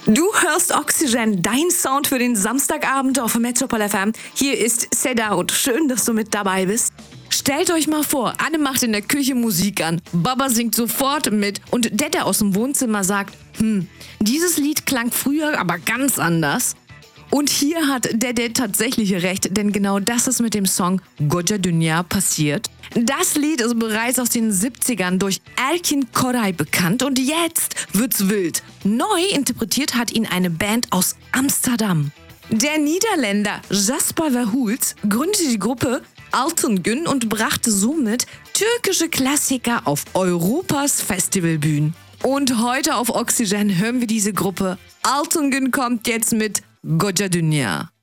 Du hörst Oxygen, dein Sound für den Samstagabend auf Metropol FM. Hier ist Seda und schön, dass du mit dabei bist. Stellt euch mal vor, Anne macht in der Küche Musik an, Baba singt sofort mit und Dede aus dem Wohnzimmer sagt, dieses Lied klang früher aber ganz anders. Und hier hat Dede tatsächlich recht, denn genau das ist mit dem Song Goja Dünya passiert. Das Lied ist bereits aus den 70ern durch Erkin Koray bekannt und jetzt wird's wild. Neu interpretiert hat ihn eine Band aus Amsterdam. Der Niederländer Jasper Verhulst gründete die Gruppe Altın Gün und brachte somit türkische Klassiker auf Europas Festivalbühnen. Und heute auf Oxygen hören wir diese Gruppe. Altın Gün kommt jetzt mit Goja Dünya.